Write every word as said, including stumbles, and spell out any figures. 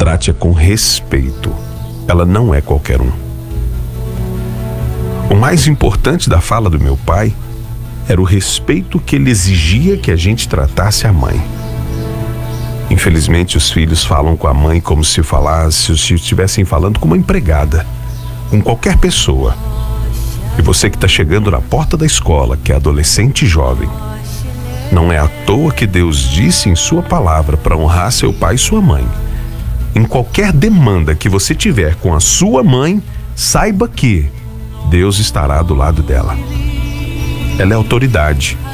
Trate-a com respeito. Ela não é qualquer um. O mais importante da fala do meu pai era o respeito que ele exigia que a gente tratasse a mãe. Infelizmente, os filhos falam com a mãe como se falasse, se estivessem falando com uma empregada, com qualquer pessoa. E você que está chegando na porta da escola, que é adolescente e jovem, não é à toa que Deus disse em sua palavra para honrar seu pai e sua mãe. Em qualquer demanda que você tiver com a sua mãe, saiba que Deus estará do lado dela. Ela é autoridade.